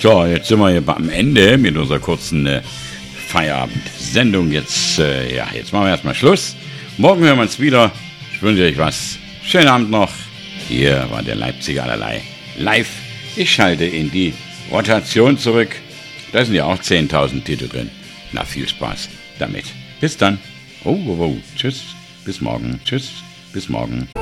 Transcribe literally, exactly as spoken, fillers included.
So, jetzt sind wir hier am Ende mit unserer kurzen äh, Feierabend-Sendung. Jetzt, äh, ja, jetzt machen wir erstmal Schluss. Morgen hören wir uns wieder. Ich wünsche euch was. Schönen Abend noch. Hier war der Leipziger Allerlei live. Ich schalte in die Rotation zurück. Da sind ja auch zehntausend Titel drin. Na, viel Spaß damit. Bis dann. Oh, oh, oh. Tschüss. Bis morgen. Tschüss. Bis morgen.